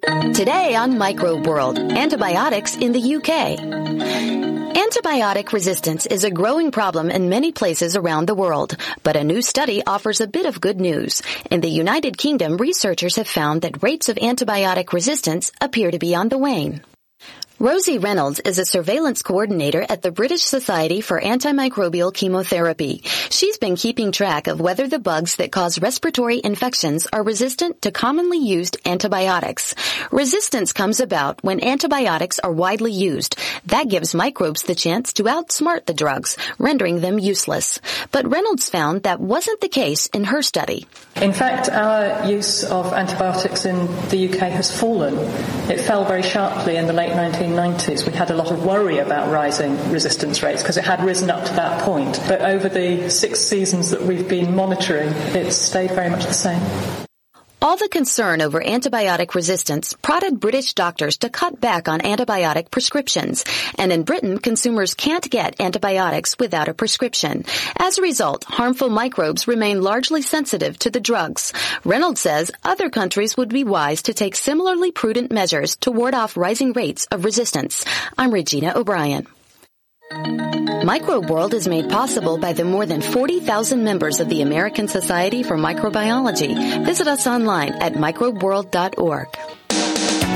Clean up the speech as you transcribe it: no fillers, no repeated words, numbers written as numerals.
Today on Microbe World, antibiotics in the UK. Antibiotic resistance is a growing problem in many places around the world, but a new study offers a bit of good news. In the United Kingdom, researchers have found that rates of antibiotic resistance appear to be on the wane. Rosie Reynolds is a surveillance coordinator at the British Society for Antimicrobial Chemotherapy. She's been keeping track of whether the bugs that cause respiratory infections are resistant to commonly used antibiotics. Resistance comes about when antibiotics are widely used. That gives microbes the chance to outsmart the drugs, rendering them useless. But Reynolds found that wasn't the case in her study. In fact, our use of antibiotics in the UK has fallen. It fell very sharply in the late 1990s. We had a lot of worry about rising resistance rates because it had risen up to that point. But over the 6 seasons that we've been monitoring, it's stayed very much the same. All the concern over antibiotic resistance prodded British doctors to cut back on antibiotic prescriptions. And in Britain, consumers can't get antibiotics without a prescription. As a result, harmful microbes remain largely sensitive to the drugs. Reynolds says other countries would be wise to take similarly prudent measures to ward off rising rates of resistance. I'm Regina O'Brien. Microbe World is made possible by the more than 40,000 members of the American Society for Microbiology. Visit us online at microbeworld.org.